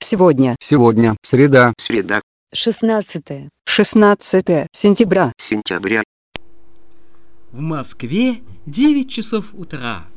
Сегодня. Среда. 16 сентября. В Москве 9 часов утра.